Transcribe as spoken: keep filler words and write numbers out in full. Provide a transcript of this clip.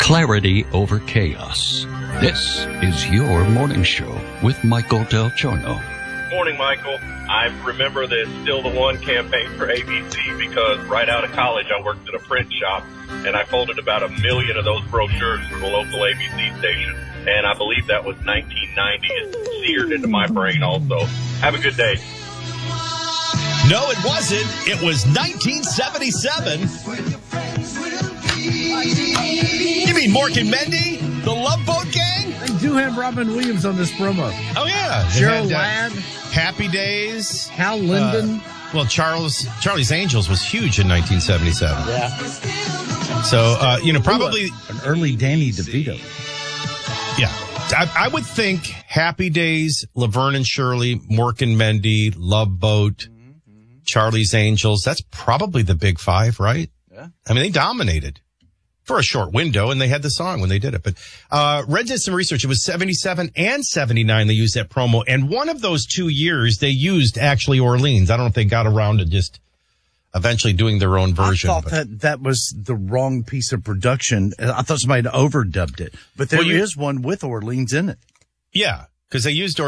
Clarity over chaos. This is your morning show with Michael Del Giorno. Morning, Michael. I remember the Still the One campaign for A B C because right out of college I worked at a print shop and I folded about a million of those brochures for the local A B C station. And I believe that was nineteen ninety. It's seared into my brain also. Have a good day. No, it wasn't. It was nineteen seventy-seven. You mean Mork and Mendy? The Love Boat Gang? They do have Robin Williams on this promo. Oh, yeah. They Cheryl had, uh, Ladd. Happy Days. Hal Linden. Uh, well, Charles Charlie's Angels was huge in nineteen seventy-seven. Yeah. So, uh, you know, probably... Ooh, an early Danny DeVito. Yeah. I, I would think Happy Days, Laverne and Shirley, Mork and Mendy, Love Boat, mm-hmm. Charlie's Angels. That's probably the big five, right? Yeah. I mean, they dominated for a short window, and they had the song when they did it. But uh Red did some research. It was seventy-seven and seventy-nine they used that promo. And one of those two years, they used actually Orleans. I don't know if they got around to just eventually doing their own version. I thought but. that that was the wrong piece of production. I thought somebody had overdubbed it. But there well, you, is one with Orleans in it. Yeah, because they used